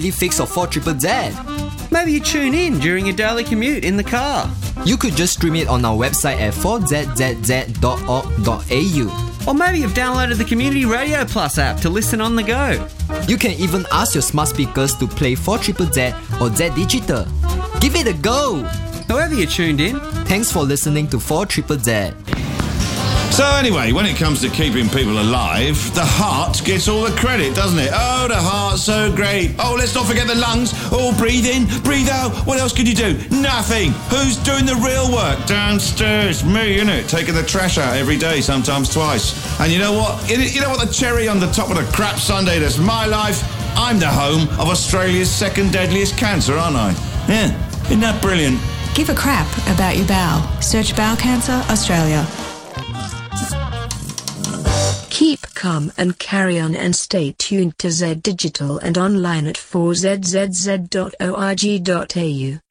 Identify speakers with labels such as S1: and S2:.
S1: fix of 4ZZZ.
S2: Maybe you tune in during your daily commute in the car.
S1: You could just stream it on our website at 4zzz.org.au.
S2: Or maybe you've downloaded the Community Radio Plus app to listen on the go.
S1: You can even ask your smart speakers to play 4ZZZ or Z Digital. Give it a go!
S2: However you tuned in,
S1: thanks for listening to 4ZZZ.
S3: So anyway, when it comes to keeping people alive, the heart gets all the credit, doesn't it? Oh, the heart's so great. Oh, let's not forget the lungs. Oh, breathe in, breathe out. What else could you do? Nothing. Who's doing the real work? Downstairs. Me, innit? Taking the trash out every day, sometimes twice. And you know what? You know what the cherry on the top of the crap sundae that's my life? I'm the home of Australia's second deadliest cancer, aren't I? Yeah. Isn't that brilliant?
S4: Give a crap about your bowel. Search Bowel Cancer Australia. Keep calm and carry on, and stay tuned to Z Digital and online at 4zzz.org.au.